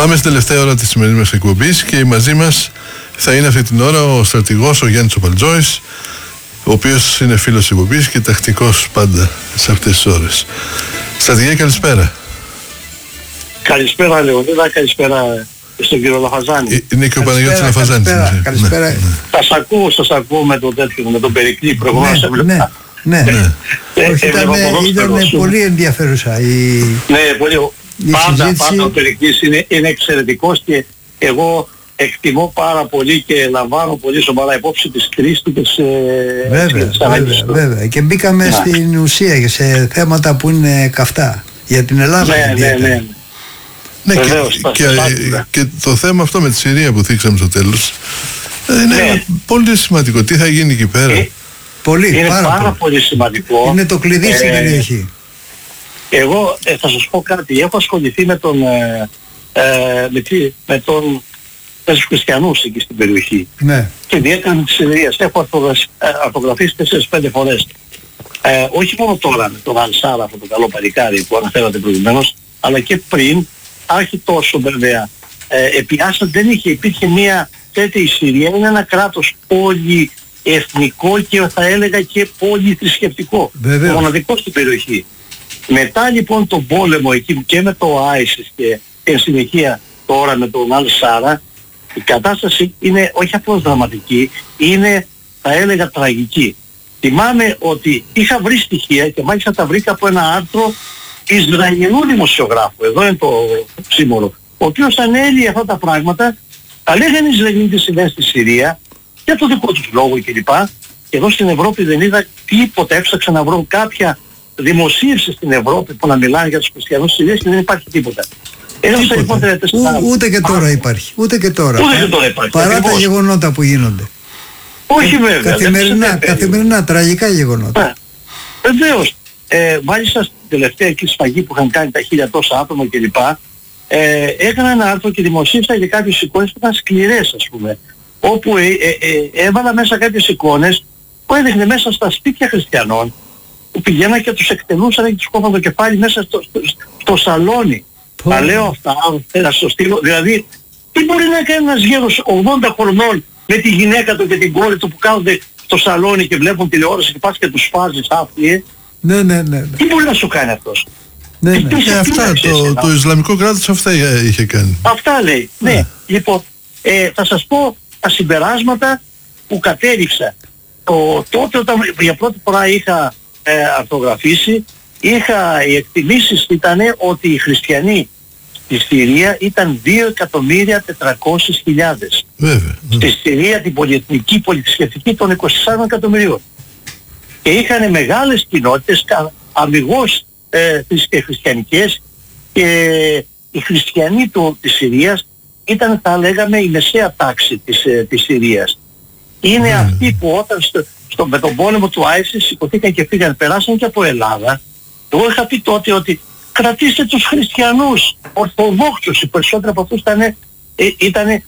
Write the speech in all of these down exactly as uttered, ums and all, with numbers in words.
Πάμε στην τελευταία ώρα της σημερινής μας εκπομπής και μαζί μας θα είναι αυτή την ώρα ο στρατηγός ο Γιάννης Οπαλτζόης, ο οποίος είναι φίλος της εκπομπής και τακτικός πάντα σε αυτές τις ώρες. Στρατηγέ, καλησπέρα. Καλησπέρα Λεωνίδα, καλησπέρα στον κύριο Λαφαζάνη. Είναι και ο Παναγιώτης Λαφαζάνης. Καλησπέρα, καλησπέρα. Ναι, ναι. Σας ακούω, σας ακούω με τον τέτοιο, με τον Περικλή προηγουμένως. Ναι, ναι, ναι. ναι. Ε, Όχι, ήταν, ήταν πολύ ενδιαφέρουσα η Ναι, πολύ. η πάντα, συζήτηση. πάντα ο Περικλής είναι, είναι εξαιρετικός και εγώ εκτιμώ πάρα πολύ και λαμβάνω πολύ σοβαρά υπόψη τις κρίσεις του και τις βέβαια, βέβαια, βέβαια. Και μπήκαμε να. στην ουσία και σε θέματα που είναι καυτά για την Ελλάδα. Ναι, ναι, ναι. Ναι, Βεβαίως, και, και, και το θέμα αυτό με τη Συρία που θίξαμε στο τέλος είναι ναι. πολύ σημαντικό. Τι θα γίνει εκεί πέρα. Ε, πολύ, είναι πάρα, πάρα πολύ. πολύ σημαντικό. Είναι το κλειδί ε, στην περιοχή. Εγώ ε, θα σας πω κάτι. Έχω ασχοληθεί με τον ε, ε, με, τι, με τον με τους χριστιανούς εκεί στην περιοχή. Ναι. Και ιδιαίτερα με τη Συρία. Έχω αρθογραφήσει τέσσερις πέντε φορές. Ε, όχι μόνο τώρα με τον Αλσάρα, αυτό το καλό παλικάρι που αναφέρατε προηγουμένως, αλλά και πριν. Άρχι τόσο βέβαια. Ε, επί Άσαντ δεν είχε, υπήρχε μια τέτοια η Συρία, είναι ένα κράτος πολυεθνικό και θα έλεγα και πολυθρησκευτικό. Μοναδικό στην περιοχή. Μετά λοιπόν τον πόλεμο εκεί και με το Άισις και εν συνεχεία τώρα με τον Αλ-Σάρα, η κατάσταση είναι όχι απλώς δραματική, είναι θα έλεγα τραγική. Θυμάμαι ότι είχα βρει στοιχεία και μάλιστα τα βρήκα από ένα άρθρο Ισραηλινού δημοσιογράφου, εδώ είναι το σύμβολο, ο οποίος ανέλυε αυτά τα πράγματα, τα λέγανε οι Ισραηλινοί τι συμβαίνει στη Συρία, για το δικό τους λόγο κλπ. Και εδώ στην Ευρώπη δεν είδα τίποτα, έψαξα να βρω κάποια δημοσίευση στην Ευρώπη που να μιλάνε για τους χριστιανούς της Συρίας και δεν υπάρχει τίποτα. Έδωσα λοιπόν τετρά. Ούτε και τώρα υπάρχει, ούτε και τώρα. Ούτε και τώρα υπάρχει. Παρά ακριβώς. Τα γεγονότα που γίνονται. Όχι βέβαια. Καθημερινά, καθημερινά, τραγικά γεγονότα. Βεβαίως. Ε, μάλιστα στην τελευταία εκεί σφαγή που είχαν κάνει τα χίλια τόσα άτομα κλπ. Ε, έκανα ένα άρθρο και δημοσίευσα για κάποιες εικόνες που ήταν σκληρές ας πούμε. Όπου ε, ε, ε, έβαλα μέσα κάποιες εικόνες που έδειχνε μέσα στα σπίτια χριστιανών που πηγαίναν και τους εκτελούσαν και τους κόβαν το κεφάλι μέσα στο, στο, στο σαλόνι. Oh. Τα λέω αυτά, να στο στείλω. Δηλαδή, τι μπορεί να κάνει ένας γέρος ογδόντα χρονών με τη γυναίκα του και την κόρη του που κάθονται στο σαλόνι και βλέπουν τηλεόραση και πας και τους φάζεις άφθιε. Ναι, ναι, ναι, ναι. Τι μπορεί να σου κάνει αυτός. Ναι, ναι. Και αυτά, το, το Ισλαμικό κράτος αυτά είχε κάνει. Αυτά λέει. Ναι. ναι. Λοιπόν, ε, θα σας πω τα συμπεράσματα που κατέληξα. Το, τότε όταν για πρώτη φορά είχα ε, αρθογραφήσει, είχα, οι εκτιμήσεις ήταν ότι οι χριστιανοί στη Συρία ήταν δύο εκατομμύρια τετρακόσιες χιλιάδες. Βέβαια. Στη Συρία την πολυεθνική πολιτισχευτική των είκοσι τεσσάρων εκατομμυρίων. Και είχαν μεγάλες κοινότητες αμιγώς ε, χριστιανικές και οι χριστιανοί του, της Συρίας ήταν θα λέγαμε η μεσαία τάξη της, ε, της Συρίας. Είναι mm. αυτοί που όταν στο, στο, με τον πόλεμο του Άισις σηκωθήκαν και φύγαν, περάσαν και από Ελλάδα. Εγώ είχα πει τότε ότι κρατήστε τους χριστιανούς ορθοδόξους, οι περισσότεροι από αυτούς ήταν, ε, ήταν ε,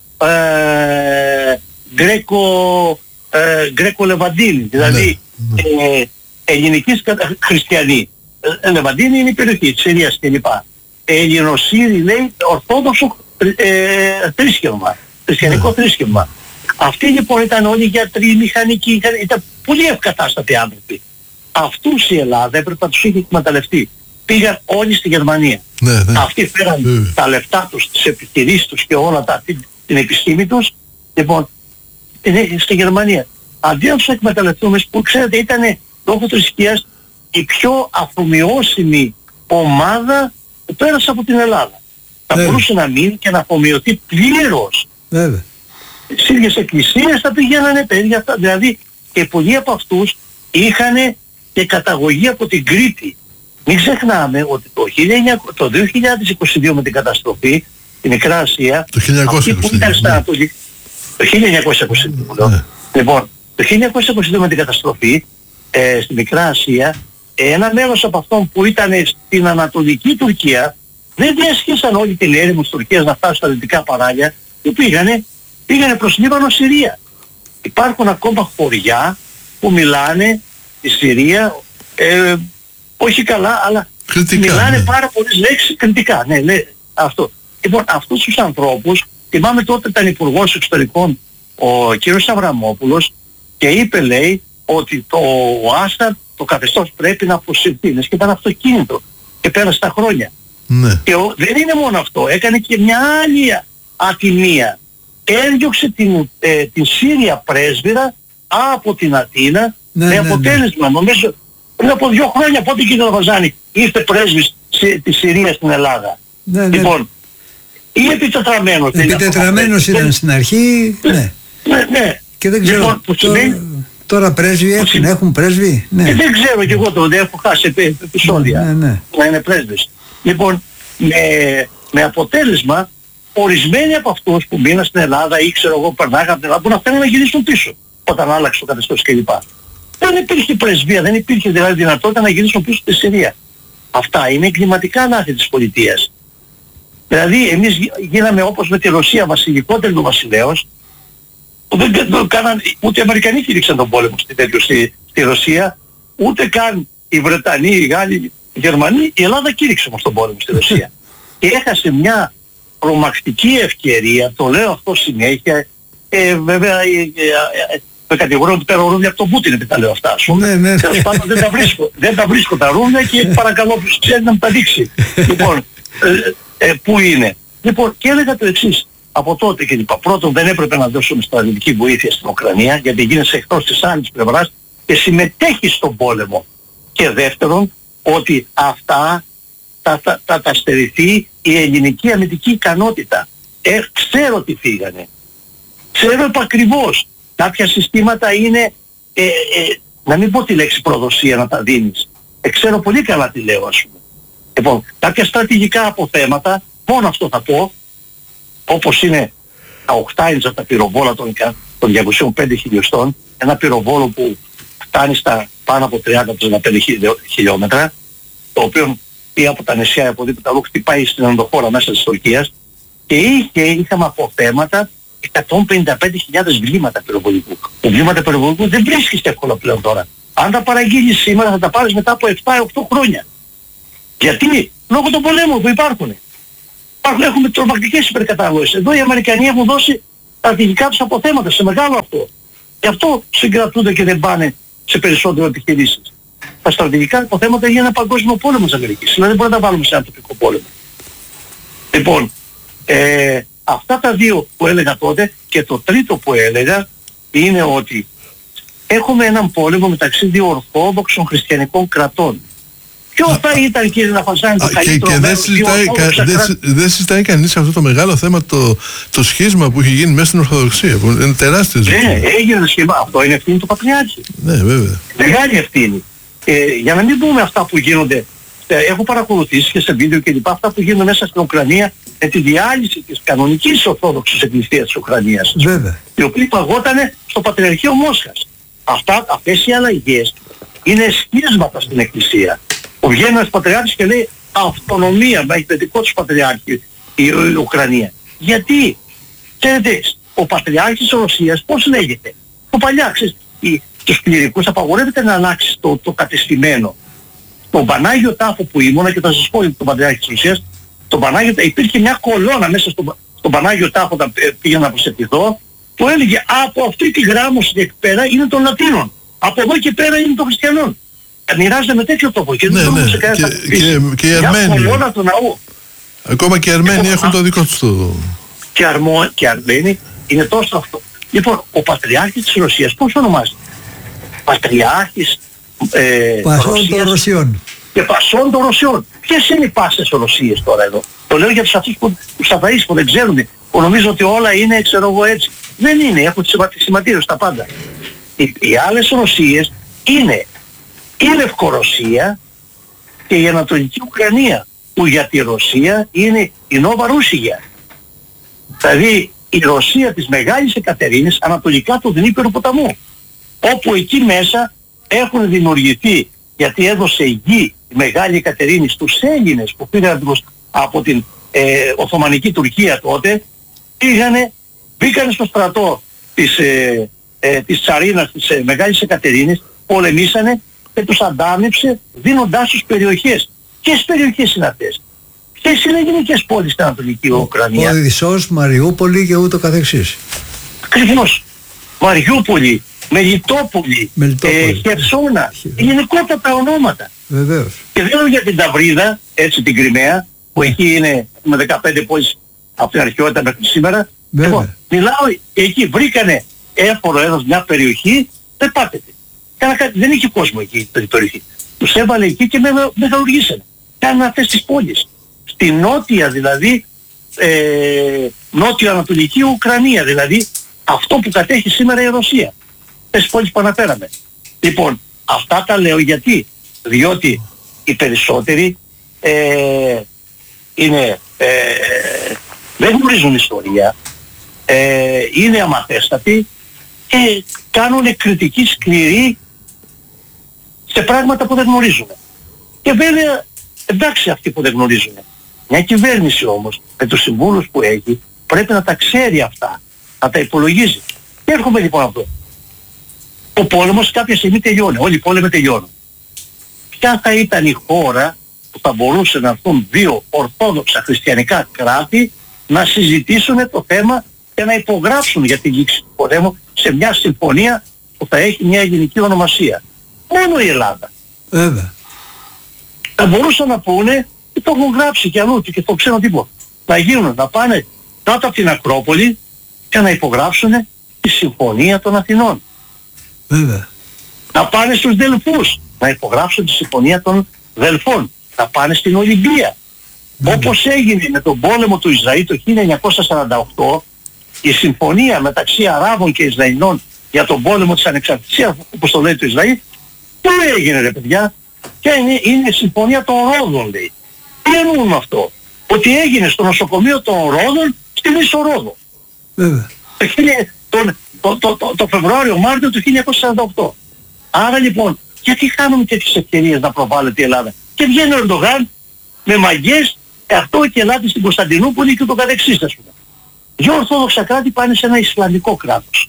γκρέκο, ε, γκρέκο λεβαντίνοι, δηλαδή mm. ε, ελληνικής χριστιανοί. Ε, Λεβαντίνη είναι η περιοχή της Συρίας κλπ. Ελληνοσύρι λέει ορθόδοξο ε, θρήσκευμα, χριστιανικό yeah. θρήσκευμα. Αυτοί λοιπόν ήταν όλοι γιατροί, μηχανικοί, ήταν πολύ ευκατάστατοι άνθρωποι. Αυτούς η Ελλάδα έπρεπε να τους είχε εκμεταλλευτεί. Πήγαν όλοι στη Γερμανία. Ναι, ναι. Αυτοί φέραν mm. τα λεφτά τους, τις επιχειρήσεις τους και όλα τα, την, την επιστήμη τους, λοιπόν, στη Γερμανία. Αντί να τους εκμεταλλευτούμε, που ξέρετε ήταν λόγω θρησκείας η πιο αφομοιώσιμη ομάδα που πέρασε από την Ελλάδα. Θα yeah. μπορούσε να μείνει και να αφομοιωθεί πλήρως. Yeah. Στις ίδιες εκκλησίες θα πηγαίνανε παιδιά, δηλαδή και πολλοί από αυτούς είχαν και καταγωγή από την Κρήτη. Μην ξεχνάμε ότι το, το δύο χιλιάδες είκοσι δύο με την καταστροφή στην Μικρά Ασία, το χίλια εννιακόσια είκοσι δύο, στα, το, το χίλια εννιακόσια είκοσι δύο, ναι. Λοιπόν, το χίλια εννιακόσια είκοσι δύο με την καταστροφή ε, στην Μικρά Ασία, ένα μέρος από αυτών που ήταν στην Ανατολική Τουρκία, δεν διασχίσαν όλη την έρημο της Τουρκίας να φτάσουν στα δυτικά παράλια και πήγανε, πήγανε προς Λίβανο, Συρία. Υπάρχουν ακόμα χωριά που μιλάνε στη Συρία, ε, όχι καλά, αλλά κριτικά, μιλάνε ναι. πάρα πολλές λέξεις κριτικά. Ναι, ναι, αυτό. Λοιπόν, αυτούς τους ανθρώπους, θυμάμαι τότε ήταν υπουργός εξωτερικών ο κύριος Αβραμόπουλος και είπε, λέει, ότι το Άσαντ, το καθεστώς πρέπει να αποσυρθεί. Και ήταν αυτοκίνητο και πέρασε τα χρόνια. Ναι. Και ο, δεν είναι μόνο αυτό, έκανε και μια άλλη ατιμία. Έδιωξε την, ε, την Σύρια πρέσβυρα από την Αθήνα, ναι, με ναι, αποτέλεσμα, ναι. νομίζω, πριν από δύο χρόνια, πότε κύριε Βαζάνη, ήρθε πρέσβης της Συρίας στην Ελλάδα. Ναι, ναι. Λοιπόν, ή επιτετραμένος. Επιτετραμένος ήταν στην αρχή, ναι. Ναι, ναι. Και δεν ξέρω, λοιπόν, που τώρα, σημαίνει, τώρα πρέσβη έχουν, σημαίνει, έχουν πρέσβη. Ναι. Και δεν ξέρω κι εγώ το, δεν έχω χάσει επεισόδια. Ναι, ναι. Να είναι πρέσβης. Λοιπόν, με, με αποτέλεσμα, ορισμένοι από αυτούς που μείναν στην Ελλάδα ή ξέρω εγώ περνάγαν από την Ελλάδα, που να θέλουν να γυρίσουν πίσω όταν άλλαξε το καθεστώς κλπ. Δεν υπήρχε πρεσβεία, δεν υπήρχε δηλαδή δυνατότητα να γυρίσουν πίσω στη Συρία. Αυτά είναι εγκληματικά λάθη της πολιτείας. Δηλαδή εμείς γίναμε όπως με τη Ρωσία βασιλικό βασιλέος, που δεν, δεν, δεν κάναν, ούτε οι Αμερικανοί κήρυξαν τον πόλεμο στη, τέτοιο, στη, στη Ρωσία, ούτε καν οι Βρετανοί, οι Γάλλοι, οι Γερμανοί. Η Ελλάδα κήρυξε όμως τον πόλεμο στη Ρωσία. Και έχασε μια τρομακτική ευκαιρία, το λέω αυτό συνέχεια, ε, βέβαια ε, ε, ε, με κατηγορώ ότι παίρνω ρούβλια από τον Πούτιν επειδή τα λέω αυτά. Ναι, ναι. Τέλος πάντων δεν τα βρίσκω, δεν τα βρίσκω τα ρούβλια και παρακαλώ ποιος ξέρει να μου τα δείξει. Λοιπόν, ε, ε, πού είναι. Λοιπόν, και έλεγα το εξής. Από τότε και λοιπά. Πρώτον, δεν έπρεπε να δώσουμε στρατιωτική βοήθεια στην Ουκρανία, γιατί γίνεσαι εκτός της άλλης πλευράς και συμμετέχει στον πόλεμο. Και δεύτερον, ότι αυτά θα τα, τα, τα στερηθεί η ελληνική αμυντική ικανότητα. Ε, ξέρω τι φύγανε. Ξέρω επακριβώς. Κάποια συστήματα είναι, ε, ε, να μην πω τη λέξη προδοσία να τα δίνεις. Ε, ξέρω πολύ καλά τι λέω, ας πούμε. Λοιπόν, κάποια στρατηγικά αποθέματα, μόνο αυτό θα πω, όπως είναι τα οκτάιντζα τα πυροβόλα των, των διακόσια πέντε χιλιοστών, ένα πυροβόλο που φτάνει στα πάνω από τριάντα με τριάντα πέντε χιλιόμετρα, το οποίο ή από τα νησιά από δίπλα αλλού χτυπάει στην ενδοχώρα μέσα της Τουρκίας, και είχε, είχαμε αποθέματα εκατόν πενήντα πέντε χιλιάδες βλήματα πυροβολικού. Τα βλήματα πυροβολικού δεν βρίσκεις εύκολα πλέον τώρα. Αν τα παραγγείλεις σήμερα θα τα πάρεις μετά από επτά οκτώ χρόνια. Γιατί? Λόγω των πολέμων που υπάρχουν. Υπάρχουν, έχουμε τρομακτικές υπερκαταγωγές. Εδώ οι Αμερικανοί έχουν δώσει τα δικά τους αποθέματα σε μεγάλο αυτό. Γι' αυτό συγκρατούνται και δεν πάνε σε περισσότερο επιχειρήσεις. Τα στρατηγικά αποθέματα είναι ένα παγκόσμιο πόλεμο της Αμερικής. Δηλαδή δεν μπορούμε να τα βάλουμε σε ένα τοπικό πόλεμο. Λοιπόν, ε, αυτά τα δύο που έλεγα τότε, και το τρίτο που έλεγα είναι ότι έχουμε έναν πόλεμο μεταξύ δύο ορθόδοξων χριστιανικών κρατών. Ποιο θα ήταν, κύριε Ναφαζάνη, το καλύτερο και, και μέρος δεν συζητάει, κα, δε, δε συζητάει κανείς αυτό το μεγάλο θέμα, το, το σχίσμα που έχει γίνει μέσα στην Ορθοδοξία, που είναι τεράστιο ζήτημα. Ναι, έγινε σχήμα. Αυτό είναι ευθύνη του Πατριάρχη. Ναι, βέβαια. Μεγάλη ευθύνη. Ε, για να μην πούμε αυτά που γίνονται, ε, έχω παρακολουθήσει και σε βίντεο και λοιπά, αυτά που γίνονται μέσα στην Ουκρανία με τη διάλυση της κανονικής Ορθόδοξης Εκκλησίας της Ουκρανίας. Βέβαια. Η οποία παγότανε στο Πατριαρχείο Μόσχας. Αυτά, αυτές οι αλλαγές είναι σχίσματα στην Εκκλησία. Ο βγαίνει ένας πατριάρχης και λέει αυτονομία, να έχει το δικό τους πατριάρχη η, η, η Ουκρανία. Γιατί, ξέρετε, ο πατριάρχης της Ρωσίας πώς λέγεται? Το παλιά, ξέρεις, οι, τους κληρικούς απαγορεύεται να αλλάξει το, το κατεστημένο. Τον Πανάγιο Τάφο που ήμουνα, και θα σας πω τον πατριάρχη της Ρωσίας, τον Πανάγιο, υπήρχε μια κολόνα μέσα στον, στον Πανάγιο Τάφο όταν πήγα να προσευχηθώ, που έλεγε από αυτή τη γράμμωση εκεί πέρα είναι των Λατίνων. Από εδώ και πέρα είναι των Χριστιανών. Μοιράζεται με τέτοιο τόπο και δεν ναι, ναι. σε κανένα και, και, και οι Αρμένοι. Του ναού. Ακόμα και οι Αρμένοι λοιπόν, έχουν το δικό τους το... Και, αρμο, και οι Αρμένοι είναι τόσο αυτό. Λοιπόν, ο Πατριάρχης της Ρωσίας πώς ονομάζεται? Πατριάρχης ε, Πασών των Ρωσιών. Και Πασών των Ρωσιών. Ποιες είναι οι πάσες των Ρωσίες τώρα εδώ? Το λέω για τους αυτούς που, τους αθαείς που δεν ξέρουν, που νομίζω ότι όλα είναι, ξέρω εγώ, έτσι. Δεν είναι, έχουν τις σηματήρες τα πάντα. Οι, οι άλλες Ρωσίες είναι η Λευκορωσία και η Ανατολική Ουκρανία, που για τη Ρωσία είναι η Νόβα Ρούσιγια. Δηλαδή η Ρωσία της Μεγάλης Εκατερίνης ανατολικά του Δνήπερου ποταμού, όπου εκεί μέσα έχουν δημιουργηθεί, γιατί έδωσε γη η Μεγάλη Εκατερίνη στους Έλληνες που πήγαν από την ε, Οθωμανική Τουρκία τότε, πήγανε, μπήκανε στο στρατό της, ε, ε, της Τσαρίνας της ε, Μεγάλης Εκατερίνης, πολεμήσανε και τους αντάμυψε δίνοντάς τους περιοχές. Ποιες περιοχές είναι αυτές? και οι συνεγενικές πόλεις στην Ανατολική Ουκρανία. Οδυσσός, Μαριούπολη και ούτω καθεξής. Ακριβώς. Μαριούπολη, Μελιτόπολη, ε, Χερσόνα, γενικότατα ονόματα. Βεβαίως. Και δεν λέω για την Ταυρίδα, έτσι την Κριμαία, που εκεί είναι με δεκαπέντε πόλεις από την αρχαιότητα μέχρι σήμερα. Λοιπόν, μιλάω, εκεί βρήκανε έφορο έδος μια περιοχή, δεν πάτεται. Δεν είχε κόσμο εκεί την περιοχή. Τους έβαλε εκεί και μεγαλουργήσανε. Κάνανε αυτές τις πόλεις. Στη νότια δηλαδή, ε, νότιο-ανατολική Ουκρανία, δηλαδή αυτό που κατέχει σήμερα η Ρωσία. Τις πόλεις που αναφέραμε. Λοιπόν, αυτά τα λέω γιατί. Διότι οι περισσότεροι ε, είναι, ε, δεν γνωρίζουν ιστορία, ε, είναι αμαθέστατοι και κάνουν κριτική σκληρή σε πράγματα που δεν γνωρίζουν. Και βέβαια, εντάξει αυτοί που δεν γνωρίζουν. Μια κυβέρνηση όμως, με τους συμβούλους που έχει, πρέπει να τα ξέρει αυτά, να τα υπολογίζει. Και έρχομαι λοιπόν αυτό. Ο πόλεμος κάποια στιγμή τελειώνει, όλοι οι πόλεμοι τελειώνουν. Ποια θα ήταν η χώρα που θα μπορούσε να έρθουν δύο ορθόδοξα χριστιανικά κράτη να συζητήσουν το θέμα και να υπογράψουν για την λήξη του πολέμου σε μια συμφωνία που θα έχει μια γενική ονομασία. Μόνο η Ελλάδα. Βέβαια. Θα μπορούσαν να πούνε, και το έχουν γράψει και αλλού και το ξέρω τίποτα, να γίνουν, να πάνε κάτω από την Ακρόπολη και να υπογράψουν τη Συμφωνία των Αθηνών. Βέβαια. Να πάνε στους Δελφούς, να υπογράψουν τη Συμφωνία των Δελφών. Να πάνε στην Ολυμπία. Βέβαια. Όπως έγινε με τον πόλεμο του Ισραήλ το χίλια εννιακόσια σαράντα οκτώ, η συμφωνία μεταξύ Αράβων και Ισραηλινών για τον πόλεμο της ανεξαρτησίας, όπως το λέει το Ισραήλ, τι έγινε ρε παιδιά, και είναι, είναι η συμφωνία των Ρόδων λέει. Τι εννοούν με αυτό? Ότι έγινε στο νοσοκομείο των Ρόδων στην Ισορόδο. Βέβαια. Το, το, το, το, το, το Φεβρουάριο-Μάρτιο του χίλια εννιακόσια σαράντα οκτώ. Άρα λοιπόν, γιατί χάνουμε τέτοιες ευκαιρίες να προβάλλεται η Ελλάδα? Και βγαίνει ο Ερντογάν με μαγιές, αυτό και ελάτε στην Κωνσταντινούπολη και το καθεξής ας πούμε. Δύο ορθόδοξα κράτη πάνε σε ένα Ισλαμικό κράτος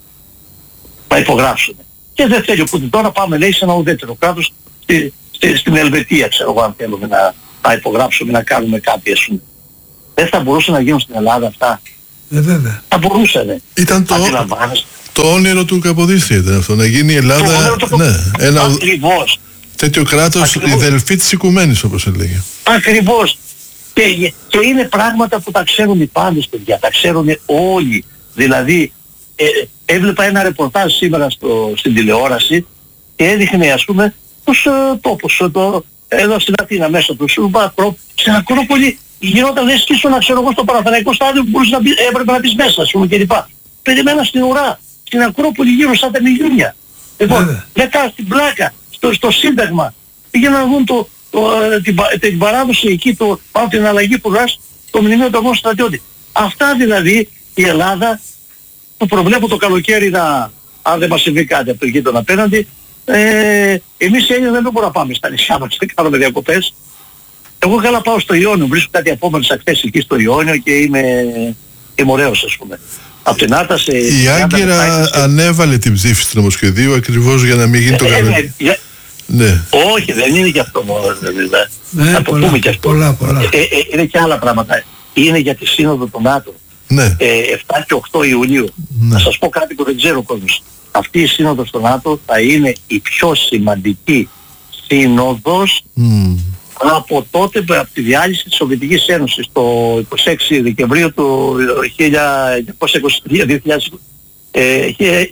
να υπογράψουν. Και δεν θέλει οπότε τώρα πάμε λέει σε ένα ουδέτερο κράτος στη, στη, στην Ελβετία ξέρω εγώ αν θέλουμε να, να υπογράψουμε, να κάνουμε κάτι ας πούμε. Δεν θα μπορούσε να γίνουν στην Ελλάδα αυτά? Ε, βέβαια. Θα μπορούσανε. Ήταν το, το όνειρο του Καποδίστρια ήταν αυτό, να γίνει η Ελλάδα το ναι, ένα ακριβώς. Τέτοιο κράτος, η δελφή της οικουμένης όπως έλεγε. Ακριβώς. Και, και είναι πράγματα που τα ξέρουν οι πάντες παιδιά, τα ξέρουν όλοι. Δηλαδή ε, έβλεπα ένα ρεπορτάζ σήμερα στο, στην τηλεόραση και έδειχνε ας πούμε τους ε, τόπους το, εδώ στην Αθήνα μέσα του Σουρμπάκρο, στην Ακρόπολη γινόταν λες και ήσουν ξέρω εγώ στο Παναθηναϊκό στάδιο που μπορούσε να μπει, έπρεπε να μπεις μέσα ας πούμε κλπ. Περιμένα στην ουρά, στην Ακρόπολη γύρω σαν τα μιλιούνια. Λοιπόν, μετά στην πλάκα, στο, στο Σύνταγμα, πήγαιναν να δουν το, το, την, την παράδοση εκεί, το, πάνω την αλλαγή που γράφει, το μνημείο του αγώνα στρατιώτη. Αυτά δηλαδή η Ελλάδα, που προβλέπω το καλοκαίρι να, αν δεν μας συμβεί κάτι από το γείτονα απέναντι, ε, εμείς οι Έλληνες δεν μπορούμε να πάμε στα νησιά μας και κάνουμε διακοπές. Εγώ καλά πάω στο Ιόνιο, βρίσκω κάτι επόμενες ακτές εκεί στο Ιόνιο και είμαι, είμαι ωραίος ας πούμε. Από την Άτα σε... Η Άγκυρα ανέβαλε την ψήφιση του νομοσχεδίου ακριβώς για να μην γίνει το ε, κανένα. Ε, ε, ναι. Όχι, δεν είναι και αυτό μόνο. Ναι, θα το πολλά, πούμε και αυτό. Πολλά, πολλά. Ε, ε, είναι και άλλα πράγματα. Είναι για τη Σύνοδο του ΝΑΤΟ. Ναι. Ε, εφτά και οκτώ Ιουλίου. Ναι. Να σας πω κάτι που δεν ξέρω ο κόσμος. Αυτή η Σύνοδος του ΝΑΤΟ θα είναι η πιο σημαντική σύνοδος mm. από τότε, από τη διάλυση της Σοβιετικής Ένωσης το είκοσι έξι Δεκεμβρίου του χίλια εννιακόσια είκοσι τρία, δύο χιλιάδες, ε,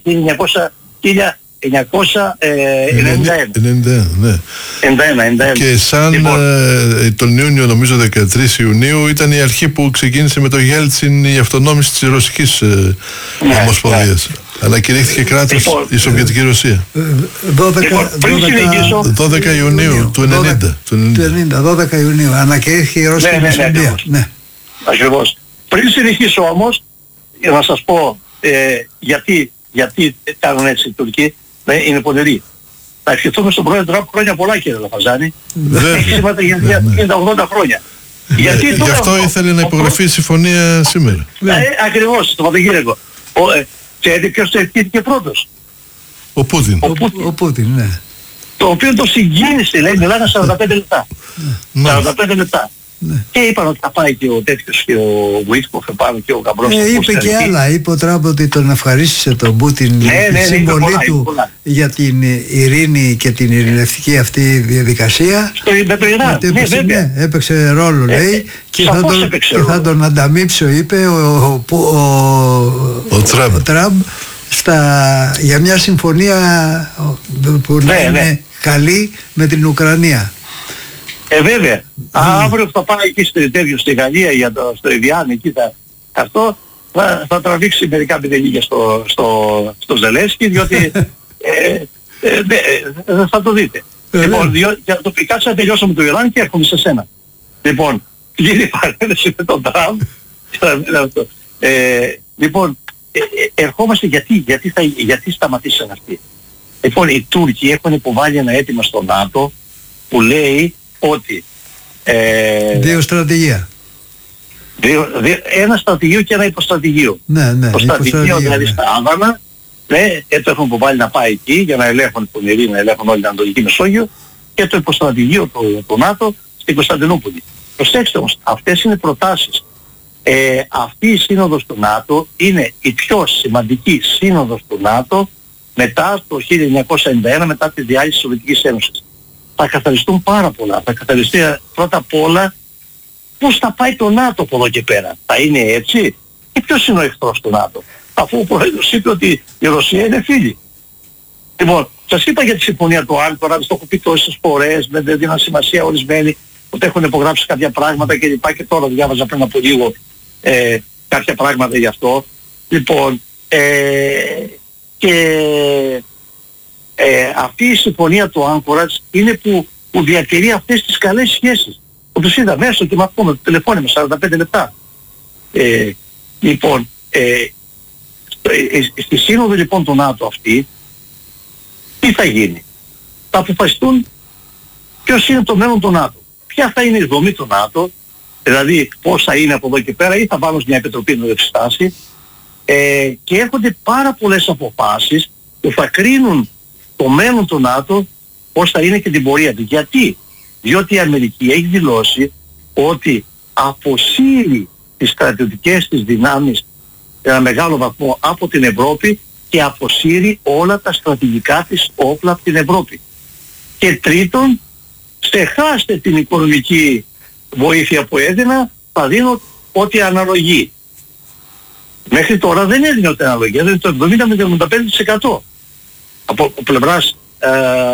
χίλια εννιακόσια ενενήντα ένα. ενενήντα ένα, ναι. ενενήντα ένα, ενενήντα ένα. Και σαν λοιπόν, ε, τον Ιούνιο, νομίζω δεκατρείς Ιουνίου, ήταν η αρχή που ξεκίνησε με το Γέλτσιν η αυτονόμηση της Ρωσικής ε, ναι, Ομοσπονδίας. Ναι. Ανακηρύχθηκε κράτος λοιπόν, η Σοβιετική Ρωσία. δώδεκα Ιουνίου του ενενήντα. Του ενενήντα, δώδεκα Ιουνίου ανακηρύχθηκε η Ρωσική Ομοσπονδία. Ναι, ακριβώς. Πριν συνεχίσω όμως, για να σας πω ε, γιατί, γιατί κάνουν έτσι οι Τουρκοί, ναι, είναι πονηροί. Θα ευχηθούμε στον πρόεδρο Τραμπ χρόνια πολλά κύριε Λαφαζάνη. Έχει σήμερα για ογδόντα χρόνια. Γιατί γι' αυτό ήθελε να υπογραφεί η συμφωνία σήμερα. Ακριβώς, το Παπαγύρεκο. Ξέρετε ποιος το ευχήθηκε πρώτος? Ο Πούτιν. Ο, ο Πούτιν, ναι. Το οποίο το συγκίνησε, λέει, μιλάνε σαράντα πέντε λεπτά. σαράντα πέντε λεπτά. Ναι. Και είπαν ότι θα πάει και ο τέτοιος και ο Βουίτσκοφ επάνω και ο Γαμπρός. Ε, είπε και άλλα. Είπε ο Τραμπ ότι τον ευχαρίστησε τον Πούτιν ναι, τη ναι, ναι, συμβολή πολλά, του πολλά. για την ειρήνη και την ειρηνευτική αυτή διαδικασία. Στο Ιράν, ναι, έπαιξε, βέβαια. Ναι, έπαιξε ρόλο, ε, λέει, και, θα τον, και θα τον ανταμείψω, είπε ο, ο, ο, ο, ο Τραμπ, ο Τραμπ στα, για μια συμφωνία που ναι, είναι ναι. καλή με την Ουκρανία. Ε, βέβαια. Mm. Αύριο θα πάει εκεί στο τέτοιο στη Γαλλία για το, στο Ιδιάν, εκεί θα, αυτό θα, θα τραβήξει μερικά πεντελίγια στο, στο, στο Ζελένσκι, διότι ε, ε, δε, ε, θα το δείτε. Ε, λοιπόν, διό, για το κάτσε να τελειώσω με το Ιράν και έρχομαι σε σένα. Λοιπόν, γίνει παρένθεση με τον Τραμπ. ε, λοιπόν, ε, ε, ερχόμαστε γιατί, γιατί, θα, γιατί σταματήσαν αυτοί. Λοιπόν, οι Τούρκοι έχουν υποβάλει ένα αίτημα στο ΝΑΤΟ που λέει ότι ε, δύο στρατηγία. Δύο, δύο, ένα στρατηγείο και ένα υποστρατηγείο. Ναι, ναι, το στρατηγείο δηλαδή ναι. στα Άβανα, ναι, έτσι έχουν υποβάλει να πάει εκεί για να ελέγχουν την ειρήνη, να ελέγχουν όλη την Ανατολική Μεσόγειο, και το υποστρατηγείο του, του ΝΑΤΟ στην Κωνσταντινούπολη. Προσέξτε όμως, αυτές είναι προτάσεις. Ε, αυτή η σύνοδος του ΝΑΤΟ είναι η πιο σημαντική σύνοδος του ΝΑΤΟ μετά το χίλια εννιακόσια ενενήντα ένα, μετά τη διάλυση της Σοβιετικής Ένωσης. Θα καθαριστούν πάρα πολλά. Θα καθαριστεί πρώτα απ' όλα πώς θα πάει το ΝΑΤΟ από εδώ και πέρα. Θα είναι έτσι? Και ποιος είναι ο εχθρός του ΝΑΤΟ? Αφού ο πρόεδρος είπε ότι η Ρωσία είναι φίλη. Λοιπόν, σας είπα για τη συμφωνία του Άγκορα, το έχω πει τόσες φορές, δεν δίναν σημασία ορισμένοι, ότι έχουν υπογράψει κάποια πράγματα και λοιπά, και τώρα διάβαζα πριν από λίγο ε, κάποια πράγματα γι' αυτό. Λοιπόν, ε, και ε, αυτή η συμφωνία του Άγκορας είναι που, που διατηρεί αυτές τις καλές σχέσεις. Που τους είδα μέσα και με αυτό με το τηλεφώνημα σαράντα πέντε λεπτά. Ε, λοιπόν, ε, ε, στη σύνοδο λοιπόν του ΝΑΤΟ αυτή, τι θα γίνει? Θα αποφασιστούν ποιος είναι το μέλλον του ΝΑΤΟ. Ποια θα είναι η δομή του ΝΑΤΟ, δηλαδή πώς θα είναι από εδώ και πέρα, ή θα βάλουν μια επιτροπή να το εξετάσει. Ε, και έρχονται πάρα πολλές αποφάσεις που θα κρίνουν το μέλλον του ΝΑΤΟ, πώς θα είναι και την πορεία του. Γιατί? Διότι η Αμερική έχει δηλώσει ότι αποσύρει τις στρατιωτικές της δυνάμεις σε ένα μεγάλο βαθμό από την Ευρώπη και αποσύρει όλα τα στρατηγικά της όπλα από την Ευρώπη. Και τρίτον, ξεχάστε την οικονομική βοήθεια που έδινα, θα δίνω ό,τι αναλογεί. Μέχρι τώρα δεν έδινε ό,τι αναλογεί, έδινε το εβδομήντα με εβδομήντα πέντε τοις εκατό από πλευράς ε,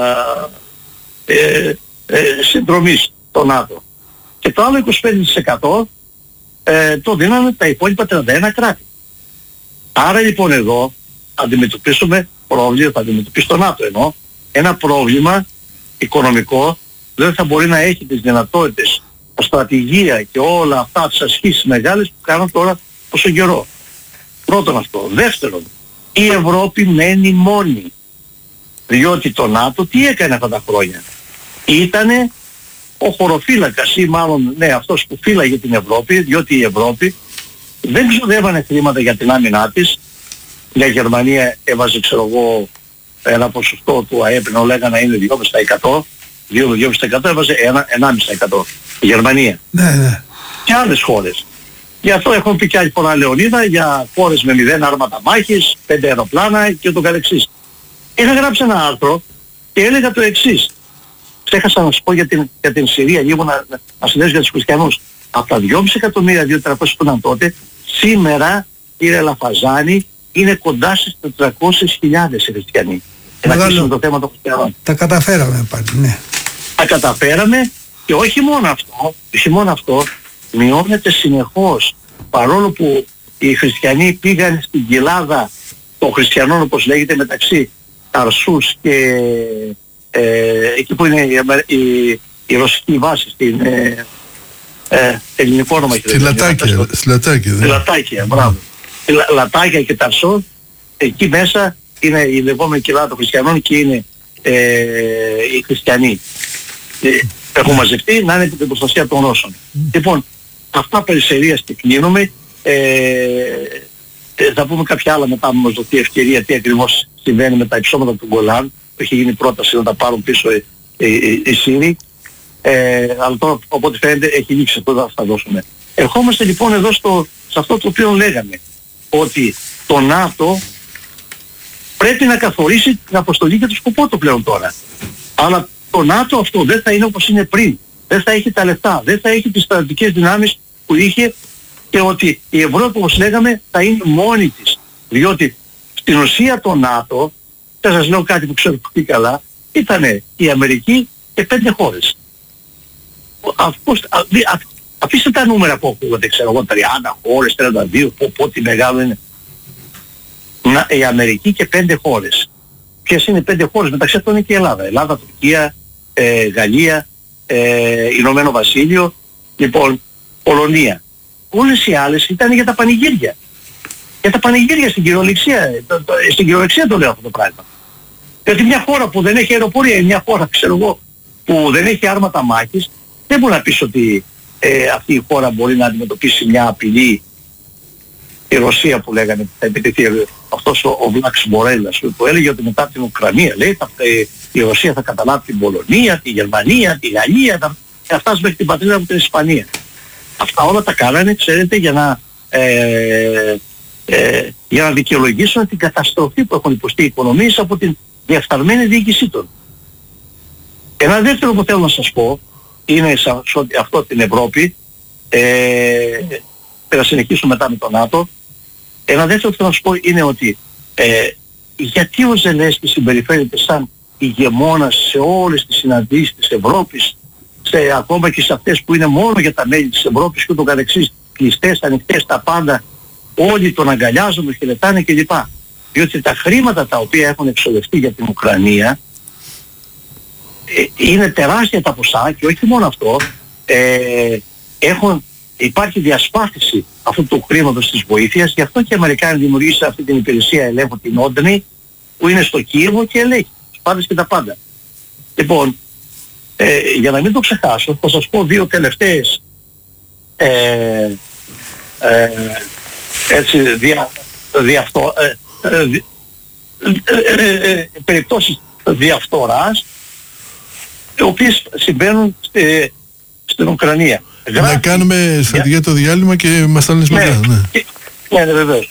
ε, ε, συνδρομής το ΝΑΤΟ. Και το άλλο είκοσι πέντε τοις εκατό ε, το δίνανε τα υπόλοιπα τριάντα ένα κράτη. Άρα λοιπόν εδώ αντιμετωπίσουμε πρόβλημα, θα αντιμετωπίσει το ΝΑΤΟ ενώ ένα πρόβλημα οικονομικό, δεν θα μπορεί να έχει τις δυνατότητες, τα στρατηγία και όλα αυτά τις ασκήσεις μεγάλες που κάνουν τώρα τόσο καιρό. Πρώτον αυτό. Δεύτερον, η Ευρώπη μένει μόνη. Διότι το ΝΑΤΟ τι έκανε αυτά τα χρόνια? Ήτανε ο χωροφύλακας ή μάλλον ναι αυτός που φύλαγε την Ευρώπη, διότι η Ευρώπη δεν ξοδεύανε χρήματα για την άμυνά της. Η Γερμανία έβαζε ξέρω εγώ ένα ποσοστό του ΑΕΠ, ενώ λέγανε να είναι δύο κόμμα πέντε τοις εκατό, δύο με δύο κόμμα πέντε τοις εκατό έβαζε ένα κόμμα πέντε τοις εκατό η Γερμανία. Ναι, ναι. Και άλλες χώρες. Γι' αυτό έχουν πει και άλλη φορά Λεωνίδα για χώρες με μηδέν άρματα μάχης, πέντε αεροπλάνα και το καθεξής. Είχα γράψει ένα άρθρο και έλεγα το εξής. Ξέχασα να σου πω για την, για την Συρία λίγο να, να συνδέσω για τους χριστιανούς. Από τα δυόμισι εκατομμύρια δύο χιλιάδες τριακόσια που ήταν τότε, σήμερα κύριε Λαφαζάνη είναι κοντά στις τετρακόσιες χιλιάδες οι χριστιανοί. Να κλείσουμε το θέμα των χριστιανών. Τα καταφέραμε πάλι, ναι. Τα καταφέραμε και όχι μόνο αυτό, όχι μόνο αυτό, μειώνεται συνεχώς. Παρόλο που οι χριστιανοί πήγαν στην κοιλάδα των χριστιανών όπως λέγεται μεταξύ Ταρσούς και ε, εκεί που είναι η, η, η ρωσική βάση στην ε, ε, ελληνικό όνομα. Στη Λατάκια. Στη Λατάκια, Στη Λατάκια, μπράβο. Στη Λα, Λατάκια και Ταρσό, εκεί μέσα είναι η λεγόμενη κοιλάδα των χριστιανών και είναι ε, οι χριστιανοί. Ε, έχουν μαζευτεί να είναι την προστασία των Ρώσων. Λοιπόν, αυτά περισσερίας και κλείνουμε. Ε, θα πούμε κάποια άλλα μετά, μας δοθεί ευκαιρία τι ακριβώς συμβαίνει με τα υψώματα του Γκολάν, που έχει γίνει πρόταση να τα πάρουν πίσω οι, οι, οι Σύριοι. Ε, αλλά τώρα από ό,τι φαίνεται έχει λήξει αυτό, θα δώσουμε. Ερχόμαστε λοιπόν εδώ στο, σε αυτό το οποίο λέγαμε, ότι το ΝΑΤΟ πρέπει να καθορίσει την αποστολή και το σκοπό του πλέον τώρα. Αλλά το ΝΑΤΟ αυτό δεν θα είναι όπως είναι πριν. Δεν θα έχει τα λεφτά, δεν θα έχει τις στρατιωτικές δυνάμεις που είχε, και ότι η Ευρώπη, όπως λέγαμε, θα είναι μόνη της. Διότι στην ουσία το ΝΑΤΟ, θα σας λέω κάτι που ξέρω πολύ καλά, ήταν η Αμερική και πέντε χώρες. Αφήστε τα νούμερα που ακούγονται, ξέρω εγώ, τριάντα χώρες, τριάντα δύο, πω, πω τι μεγάλο είναι. Να, η Αμερική και πέντε χώρες. Ποιες είναι οι πέντε χώρες? Μεταξύ αυτών είναι και η Ελλάδα. Ελλάδα, Τουρκία, ε, Γαλλία, ε, Ηνωμένο Βασίλειο, λοιπόν, Πολωνία. Όλες οι άλλες ήταν για τα πανηγύρια. Για τα πανηγύρια στην κυριολεξία, το, το, στην κυριολεξία το λέω αυτό το πράγμα. Γιατί μια χώρα που δεν έχει αεροπορία, μια χώρα, ξέρω εγώ, που δεν έχει άρματα μάχης, δεν μπορεί να πεις ότι ε, αυτή η χώρα μπορεί να αντιμετωπίσει μια απειλή, η Ρωσία που λέγανε, θα επιτεθεί αυτός ο, ο Βλάξ Μπορέλας που έλεγε ότι μετά την Ουκρανία, λέει, θα, ε, η Ρωσία θα καταλάβει την Πολωνία, τη Γερμανία, τη Γαλλία, θα, θα φτάσει μέχρι την πατρίδα μου την Ισπανία. Αυτά όλα τα κάνανε, ξέρετε, για να, ε, ε, για να δικαιολογήσουν την καταστροφή που έχουν υποστεί οι οικονομίες από την διαφθαρμένη διοίκησή των. Ένα δεύτερο που θέλω να σας πω είναι σε αυτό την Ευρώπη, ε, θα συνεχίσω μετά με το ΝΑΤΟ. Ένα δεύτερο που θέλω να σας πω είναι ότι ε, γιατί ο Ζελένσκι συμπεριφέρεται σαν ηγεμόνας σε όλες τις συναντήσεις της Ευρώπης, σε, ακόμα και σε αυτές που είναι μόνο για τα μέλη της Ευρώπης και ούτω καθεξής, κλειστές, ανοιχτές, τα πάντα, όλοι τον αγκαλιάζουν, τον χαιρετάνε κλπ. Διότι τα χρήματα τα οποία έχουν εξοδευτεί για την Ουκρανία ε, είναι τεράστια τα ποσά, και όχι μόνο αυτό, ε, έχουν, υπάρχει διασπάθηση αυτού του χρήματος της βοήθειας, γι' αυτό και οι Αμερικάνοι δημιουργήσαν αυτή την υπηρεσία ελέγχου, την Όντνη, που είναι στο Κίεβο και ελέγχει τους πάντες και τα πάντα. Λοιπόν, ε, για να μην το ξεχάσω, θα σας πω δύο τελευταίες ε, ε, έτσι, δια, διαφθο, ε, ε, δι, ε, ε, ε, περιπτώσεις διαφθοράς, οι οποίες συμβαίνουν στη, στην Ουκρανία. Να κάνουμε στρατηγία το διάλειμμα και μας τα λες μετά. Ναι, ναι, ναι, βεβαίως.